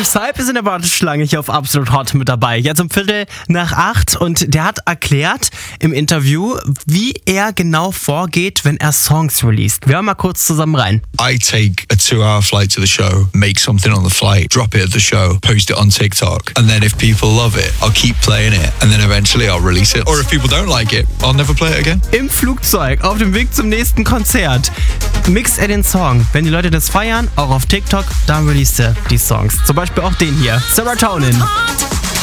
Psype ist in der Warteschlange hier auf Absolut Hot mit dabei. Jetzt um 7:15 und der hat erklärt im Interview, wie er genau vorgeht, wenn er Songs released. Wir hören mal kurz zusammen rein. I take a 2-hour flight to the show, make something on the flight, drop it at the show, post it on TikTok, and then if people love it, I'll keep playing it, and then eventually I'll release it. Or if people don't like it, I'll never play it again. Im Flugzeug, auf dem Weg zum nächsten Konzert, mixt er den Song. Wenn die Leute das feiern, auch auf TikTok, dann release er die Songs. Zum Beispiel auch den hier, Serotonin.